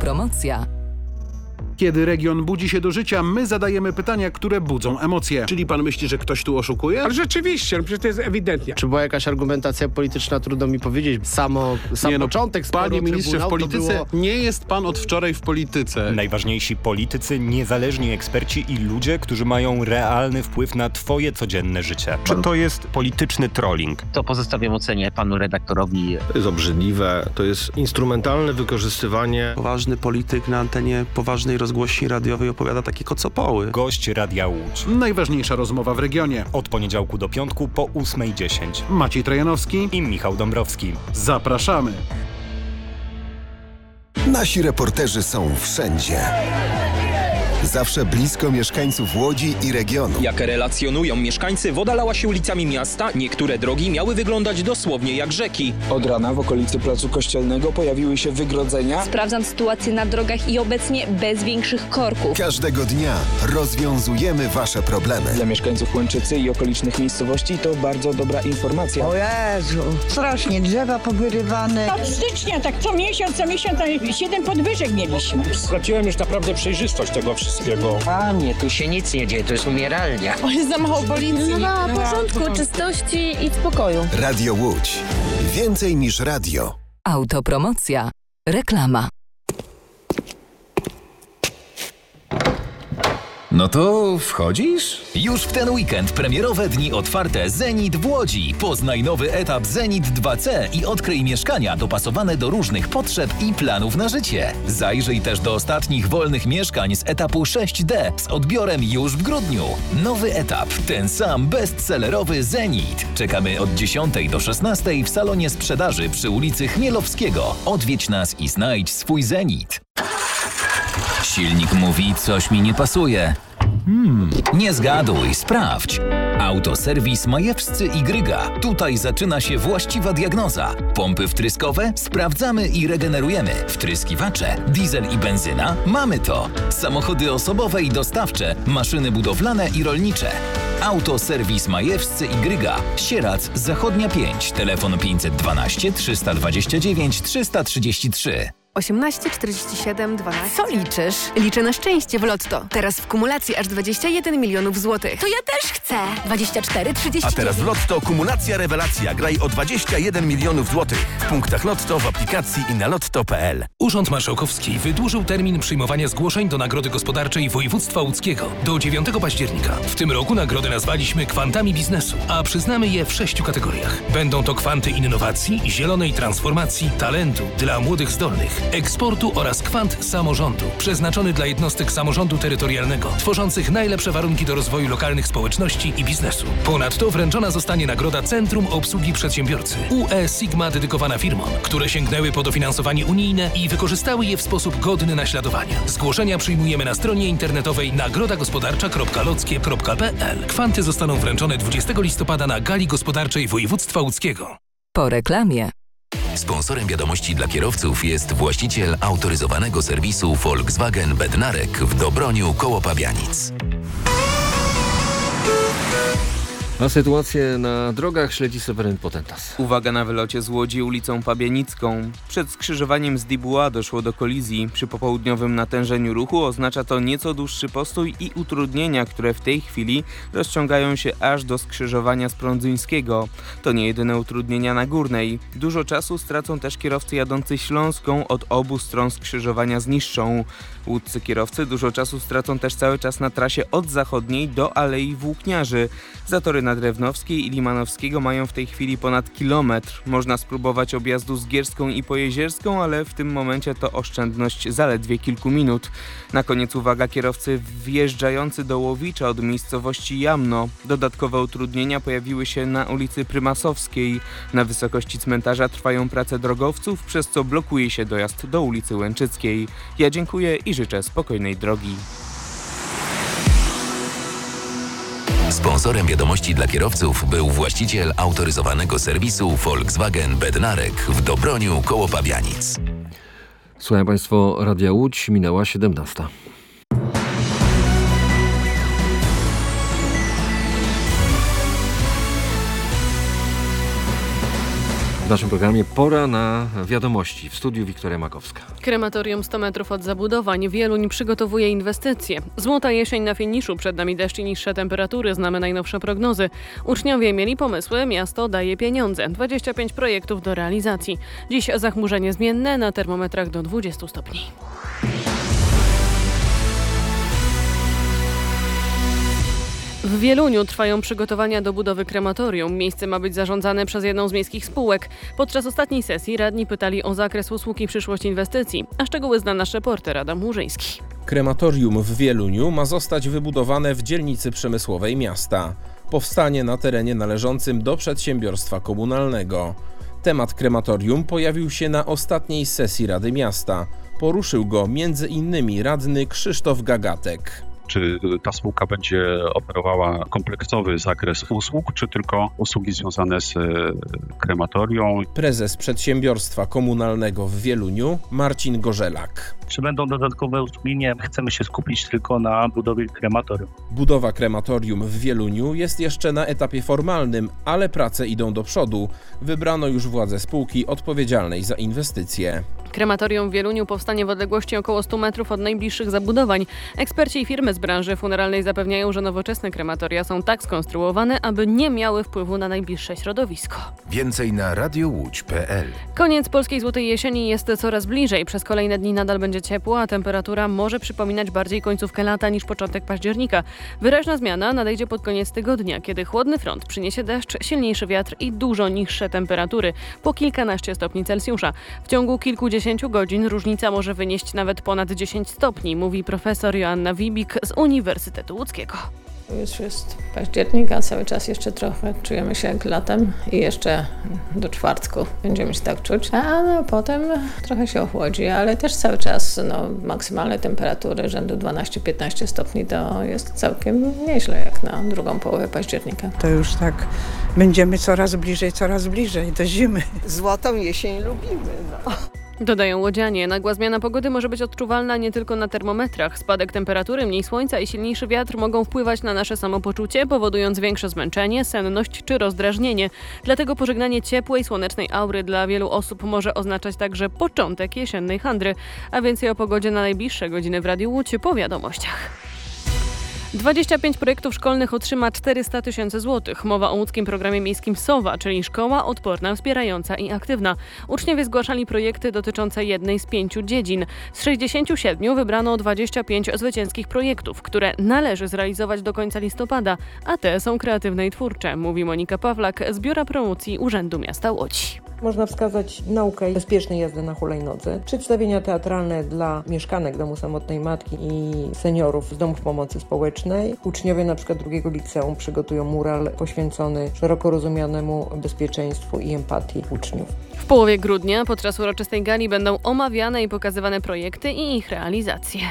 Autopromocja. Kiedy region budzi się do życia, my zadajemy pytania, które budzą emocje. Czyli pan myśli, że ktoś tu oszukuje? Ale rzeczywiście, przecież to jest ewidentnie. Czy była jakaś argumentacja polityczna, trudno mi powiedzieć. Sam początek sporu, Panie ministrze, w polityce nie jest pan od wczoraj w polityce. Najważniejsi politycy, niezależni eksperci i ludzie, którzy mają realny wpływ na twoje codzienne życie. Czy to jest polityczny trolling? To pozostawiam ocenie panu redaktorowi. To jest obrzydliwe, to jest instrumentalne wykorzystywanie. Poważny polityk na antenie poważnej rozgłośni radiowej opowiada takie kocopoły. Gość Radia Łódź. Najważniejsza rozmowa w regionie. Od poniedziałku do piątku po 8:10. Maciej Trojanowski I Michał Dąbrowski. Zapraszamy. Nasi reporterzy są wszędzie. Zawsze blisko mieszkańców Łodzi i regionu. Jak relacjonują mieszkańcy, woda lała się ulicami miasta. Niektóre drogi miały wyglądać dosłownie jak rzeki. Od rana w okolicy Placu Kościelnego pojawiły się wygrodzenia. Sprawdzam sytuację na drogach i obecnie bez większych korków. Każdego dnia rozwiązujemy wasze problemy. Dla mieszkańców Łęczycy i okolicznych miejscowości to bardzo dobra informacja. O Jezu, strasznie drzewa powyrywane. Od stycznia, tak co miesiąc, 7 podwyżek mieliśmy. Straciłem już naprawdę przejrzystość tego wszystkiego. Panie, tu się nic nie dzieje, to jest umieralnia. O, jest za mało policji. No, porządku, czystości i spokoju. Radio Łódź. Więcej niż radio. Autopromocja. Reklama. No to wchodzisz? Już w ten weekend premierowe dni otwarte Zenit w Łodzi. Poznaj nowy etap Zenit 2C i odkryj mieszkania dopasowane do różnych potrzeb i planów na życie. Zajrzyj też do ostatnich wolnych mieszkań z etapu 6D z odbiorem już w grudniu. Nowy etap, ten sam bestsellerowy Zenit. Czekamy od 10 do 16 w salonie sprzedaży przy ulicy Chmielowskiego. Odwiedź nas i znajdź swój Zenit. Silnik mówi, coś mi nie pasuje. Nie zgaduj, sprawdź. Autoserwis Majewscy i Gryga. Tutaj zaczyna się właściwa diagnoza. Pompy wtryskowe? Sprawdzamy i regenerujemy. Wtryskiwacze? Diesel i benzyna? Mamy to. Samochody osobowe i dostawcze. Maszyny budowlane i rolnicze. Autoserwis Majewscy i Gryga. Sierac, Zachodnia 5. Telefon 512 329 333. 18 47 12. Co liczysz? Liczę na szczęście w Lotto. Teraz w kumulacji aż 21 milionów złotych. To ja też chcę. 24 30. A teraz w Lotto kumulacja rewelacja. Graj o 21 milionów złotych. W punktach Lotto, w aplikacji i na lotto.pl. Urząd Marszałkowski wydłużył termin przyjmowania zgłoszeń do Nagrody Gospodarczej Województwa Łódzkiego do 9 października. W tym roku nagrody nazwaliśmy kwantami biznesu, a przyznamy je w 6 kategoriach. Będą to kwanty innowacji, zielonej transformacji, talentu dla młodych zdolnych, eksportu oraz kwant samorządu, przeznaczony dla jednostek samorządu terytorialnego, tworzących najlepsze warunki do rozwoju lokalnych społeczności i biznesu. Ponadto wręczona zostanie nagroda Centrum Obsługi Przedsiębiorcy UE Sigma dedykowana firmom, które sięgnęły po dofinansowanie unijne i wykorzystały je w sposób godny naśladowania. Zgłoszenia przyjmujemy na stronie internetowej nagrodagospodarcza.lockie.pl. Kwanty zostaną wręczone 20 listopada na Gali Gospodarczej Województwa Łódzkiego. Po reklamie. Sponsorem wiadomości dla kierowców jest właściciel autoryzowanego serwisu Volkswagen Bednarek w Dobroniu koło Pabianic. A sytuację na drogach śledzi Seweryn Potentas. Uwaga na wylocie z Łodzi ulicą Pabianicką. Przed skrzyżowaniem z Dibuła doszło do kolizji. Przy popołudniowym natężeniu ruchu oznacza to nieco dłuższy postój i utrudnienia, które w tej chwili rozciągają się aż do skrzyżowania z Prądzyńskiego. To nie jedyne utrudnienia na Górnej. Dużo czasu stracą też kierowcy jadący Śląską od obu stron skrzyżowania z Niższą. Łódzcy kierowcy dużo czasu stracą też cały czas na trasie od Zachodniej do Alei Włókniarzy. Zatory na Drewnowskiej i Limanowskiego mają w tej chwili ponad kilometr. Można spróbować objazdu z Gierską i Pojezierską, ale w tym momencie to oszczędność zaledwie kilku minut. Na koniec uwaga kierowcy wjeżdżający do Łowicza od miejscowości Jamno. Dodatkowe utrudnienia pojawiły się na ulicy Prymasowskiej. Na wysokości cmentarza trwają prace drogowców, przez co blokuje się dojazd do ulicy Łęczyckiej. Ja dziękuję i życzę spokojnej drogi. Sponsorem wiadomości dla kierowców był właściciel autoryzowanego serwisu Volkswagen Bednarek w Dobroniu koło Pabianic. Słuchają Państwo Radia Łódź, minęła 17. naszym programie pora na wiadomości. W studiu Wiktoria Makowska. Krematorium 100 metrów od zabudowań. Wieluń przygotowuje inwestycje. Złota jesień na finiszu, przed nami deszcz i niższe temperatury. Znamy najnowsze prognozy. Uczniowie mieli pomysły, miasto daje pieniądze. 25 projektów do realizacji. Dziś zachmurzenie zmienne, na termometrach do 20 stopni. W Wieluniu trwają przygotowania do budowy krematorium. Miejsce ma być zarządzane przez jedną z miejskich spółek. Podczas ostatniej sesji radni pytali o zakres usług i przyszłość inwestycji, a szczegóły zna nasz reporter Adam Murzyński. Krematorium w Wieluniu ma zostać wybudowane w dzielnicy przemysłowej miasta. Powstanie na terenie należącym do przedsiębiorstwa komunalnego. Temat krematorium pojawił się na ostatniej sesji Rady Miasta. Poruszył go m.in. radny Krzysztof Gagatek. Czy ta spółka będzie oferowała kompleksowy zakres usług, czy tylko usługi związane z krematorią? Prezes przedsiębiorstwa komunalnego w Wieluniu Marcin Gorzelak. Czy będą dodatkowe usługi? Nie, chcemy się skupić tylko na budowie krematorium. Budowa krematorium w Wieluniu jest jeszcze na etapie formalnym, ale prace idą do przodu. Wybrano już władze spółki odpowiedzialnej za inwestycje. Krematorium w Wieluniu powstanie w odległości około 100 metrów od najbliższych zabudowań. Eksperci i firmy z branży funeralnej zapewniają, że nowoczesne krematoria są tak skonstruowane, aby nie miały wpływu na najbliższe środowisko. Więcej na radiołódź.pl. Koniec polskiej złotej jesieni jest coraz bliżej. Przez kolejne dni nadal będzie ciepło, a temperatura może przypominać bardziej końcówkę lata niż początek października. Wyraźna zmiana nadejdzie pod koniec tygodnia, kiedy chłodny front przyniesie deszcz, silniejszy wiatr i dużo niższe temperatury, po kilkanaście stopni Celsjusza. W ciągu kilkudziesięciu godzin różnica może wynieść nawet ponad 10 stopni, mówi profesor Joanna Wibik z Uniwersytetu Łódzkiego. Już jest październik, a cały czas jeszcze trochę czujemy się jak latem i jeszcze do czwartku będziemy się tak czuć, a potem trochę się ochłodzi, ale też cały czas maksymalne temperatury rzędu 12-15 stopni to jest całkiem nieźle jak na drugą połowę października. To już tak będziemy coraz bliżej do zimy. Złotą jesień lubimy. Dodają łodzianie. Nagła zmiana pogody może być odczuwalna nie tylko na termometrach. Spadek temperatury, mniej słońca i silniejszy wiatr mogą wpływać na nasze samopoczucie, powodując większe zmęczenie, senność czy rozdrażnienie. Dlatego pożegnanie ciepłej, słonecznej aury dla wielu osób może oznaczać także początek jesiennej handry. A więcej o pogodzie na najbliższe godziny w Radiu Łódź po wiadomościach. 25 projektów szkolnych otrzyma 400 000 złotych. Mowa o łódzkim programie miejskim SOWA, czyli Szkoła Odporna, Wspierająca i Aktywna. Uczniowie zgłaszali projekty dotyczące jednej z 5 dziedzin. Z 67 wybrano 25 zwycięskich projektów, które należy zrealizować do końca listopada, a te są kreatywne i twórcze, mówi Monika Pawlak z Biura Promocji Urzędu Miasta Łodzi. Można wskazać naukę bezpiecznej jazdy na hulajnodze, przedstawienia teatralne dla mieszkanek Domu Samotnej Matki i seniorów z domów pomocy społecznej. Uczniowie np. drugiego liceum przygotują mural poświęcony szeroko rozumianemu bezpieczeństwu i empatii uczniów. W połowie grudnia podczas uroczystej gali będą omawiane i pokazywane projekty i ich realizacje.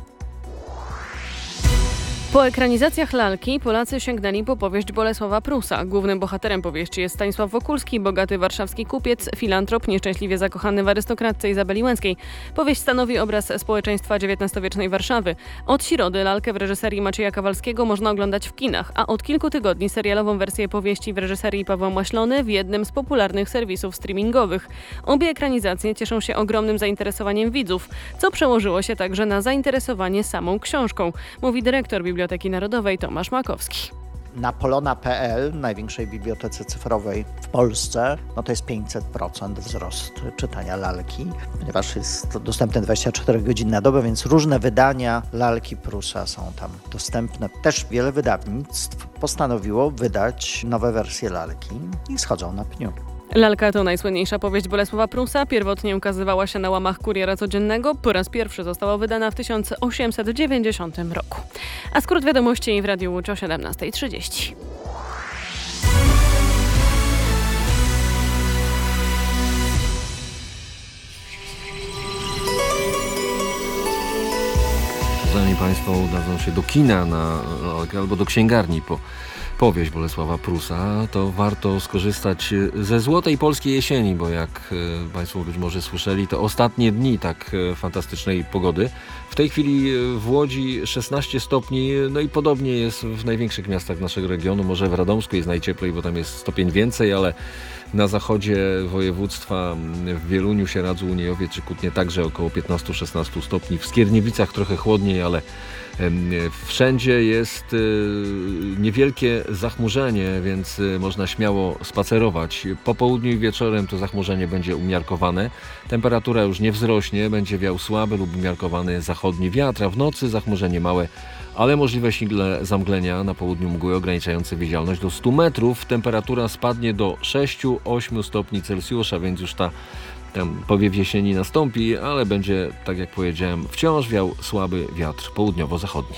Po ekranizacjach lalki Polacy sięgnęli po powieść Bolesława Prusa. Głównym bohaterem powieści jest Stanisław Wokulski, bogaty warszawski kupiec, filantrop, nieszczęśliwie zakochany w arystokratce Izabeli Łęckiej. Powieść stanowi obraz społeczeństwa XIX-wiecznej Warszawy. Od środy lalkę w reżyserii Macieja Kawalskiego można oglądać w kinach, a od kilku tygodni serialową wersję powieści w reżyserii Pawła Maślony w jednym z popularnych serwisów streamingowych. Obie ekranizacje cieszą się ogromnym zainteresowaniem widzów, co przełożyło się także na zainteresowanie samą książką, mówi dyrektor Biblioteki Narodowej Tomasz Makowski. Na polona.pl, największej bibliotece cyfrowej w Polsce, to jest 500% wzrost czytania lalki, ponieważ jest dostępne 24 godziny na dobę, więc różne wydania lalki Prusa są tam dostępne. Też wiele wydawnictw postanowiło wydać nowe wersje lalki i schodzą na pniu. Lalka to najsłynniejsza powieść Bolesława Prusa. Pierwotnie ukazywała się na łamach Kuriera Codziennego. Po raz pierwszy została wydana w 1890 roku. A skrót wiadomości w Radiu Łódź o 17:30. Zanim Państwo udadzą się do kina albo do księgarni po powieść Bolesława Prusa, to warto skorzystać ze złotej polskiej jesieni, bo jak Państwo być może słyszeli, to ostatnie dni tak fantastycznej pogody. W tej chwili w Łodzi 16 stopni, no i podobnie jest w największych miastach naszego regionu. Może w Radomsku jest najcieplej, bo tam jest stopień więcej, ale na zachodzie województwa, w Wieluniu, Sieradzu, Uniejowie czy Kutnie także około 15-16 stopni. W Skierniewicach trochę chłodniej, ale wszędzie jest niewielkie zachmurzenie, więc można śmiało spacerować. Po południu i wieczorem to zachmurzenie będzie umiarkowane. Temperatura już nie wzrośnie, będzie wiał słaby lub umiarkowany zachodni wiatr, a w nocy zachmurzenie małe, ale możliwe śnigle zamglenia, na południu mgły ograniczające widzialność do 100 metrów. Temperatura spadnie do 6-8 stopni Celsjusza, więc już tam powiew jesieni nastąpi, ale będzie, tak jak powiedziałem, wciąż wiał słaby wiatr południowo-zachodni.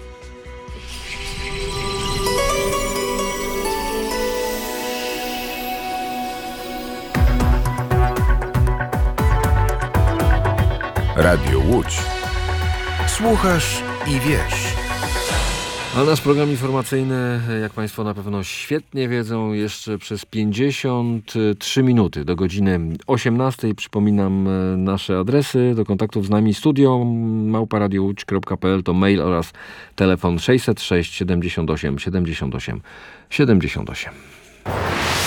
Radio Łódź. Słuchasz i wiesz. A nasz program informacyjny, jak Państwo na pewno świetnie wiedzą, jeszcze przez 53 minuty do godziny 18. Przypominam nasze adresy do kontaktów z nami: studio@radiołódź.pl to mail oraz telefon 606 78 78 78.